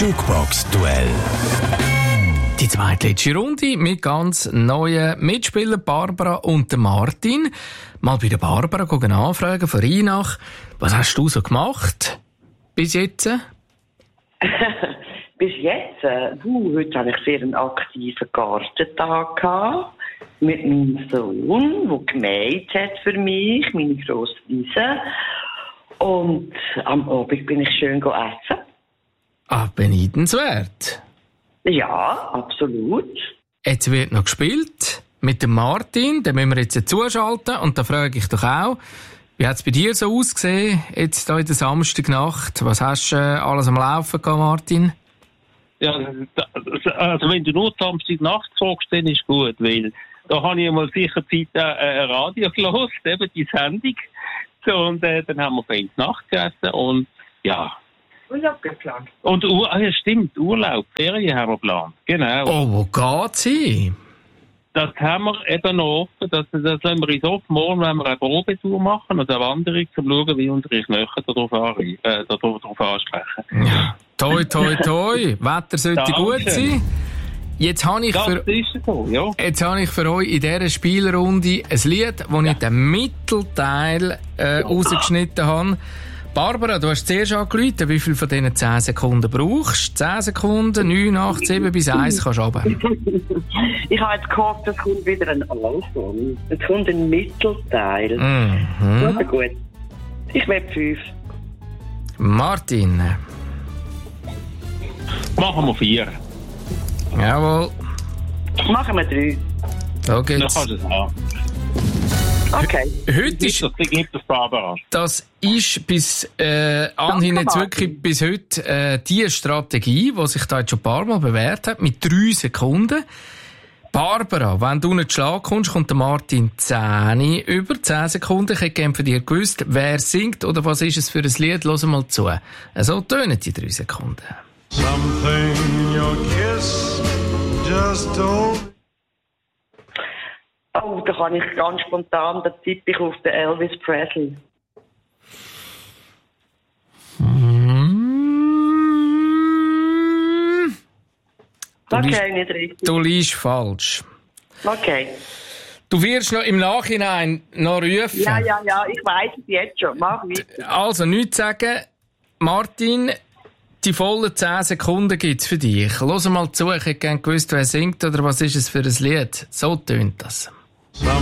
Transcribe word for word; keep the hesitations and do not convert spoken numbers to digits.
Jukebox-Duell. Die zweitletzte Runde mit ganz neuen Mitspielern Barbara und der Martin. Mal bei der Barbara gehen anfragen von Rheinach. Was hast du so gemacht bis jetzt? Bis jetzt? Äh, uh, heute hatte ich sehr einen aktiven Gartentag gehabt. Mit meinem Sohn, der gemäht hat für mich, meine grosse Wiese. Und am Abend bin ich schön essen. Ah, beneidenswert. Ja, absolut. Jetzt wird noch gespielt mit dem Martin. Den müssen wir jetzt zuschalten. Und da frage ich doch auch, wie hat es bei dir so ausgesehen, jetzt hier in der Samstagnacht? Was hast du äh, alles am Laufen gehabt, Martin? Ja, also wenn du nur Samstagnacht fragst, dann ist gut, weil da habe ich mal sicher Zeit äh, ein Radio gehört, eben die Sendung. So, und äh, dann haben wir fein Nacht gegessen und ja. Urlaub geplant. Und Ur- ah, ja, stimmt, Urlaub, Ferien haben wir geplant, genau. Oh, wo geht's hin? Das haben wir eben noch offen, das, das lassen wir uns offen. Morgen wollen wir eine Probetour machen, also eine Wanderung, um zu schauen, wie unsere Knöchel darauf, an, äh, darauf, darauf ansprechen. Ja. Toi, toi, toi. Wetter sollte Danke. gut sein. Jetzt habe ich, Das für, ist so, ja. jetzt habe ich für euch in dieser Spielrunde ein Lied, das ich den Mittelteil äh, rausgeschnitten habe. Barbara, du hast zuerst angerufen, wie viel von diesen zehn Sekunden brauchst du? zehn Sekunden, neun, acht, sieben bis eins kannst du runter. Ich habe jetzt gehofft, es kommt wieder ein Anfang. Es kommt ein Mittelteil. Mhm. Also gut. Ich will fünf. Martin. Machen wir vier. Jawohl. Machen wir drei. Da Dann geht's. kannst du es haben. Okay. Heute ist, Das gibt es Barbara. das ist bis äh, anhin jetzt wirklich bis heute äh, die Strategie, die sich da jetzt schon ein paar Mal bewährt hat, mit drei Sekunden. Barbara, wenn du nicht Schlag kommst, kommt der Martin zehn über zehn Sekunden. Ich hätte gerne von dir gewusst, wer singt oder was ist es für ein Lied. Hör mal zu. So tönen die drei Sekunden. Something in your kiss just told. Oh, da kann ich ganz spontan, da tippe ich auf den Elvis Presley. Mm. Du Okay, liest, nicht richtig. du liest falsch. Okay. Du wirst noch im Nachhinein noch rufen. Ja, ja, ja, ich weiss es jetzt schon. Mach weiter. Also, nichts sagen. Martin, die vollen zehn Sekunden gibt's für dich. Hör mal zu, ich hätte gerne gewusst, wer singt oder was ist es für ein Lied. So tönt das. Something